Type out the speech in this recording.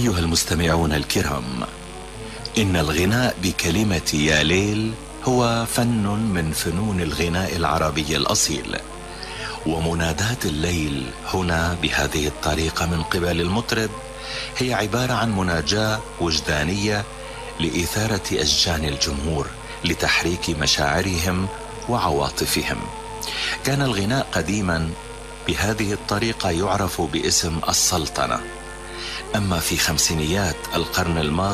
أيها المستمعون الكرام، إن الغناء بكلمة يا ليل هو فن من فنون الغناء العربي الأصيل، ومنادات الليل هنا بهذه الطريقة من قبل المطرب هي عبارة عن مناجاة وجدانية لإثارة أشجان الجمهور لتحريك مشاعرهم وعواطفهم. كان الغناء قديما بهذه الطريقة يعرف باسم السلطنة. أما في خمسينيات القرن الماضي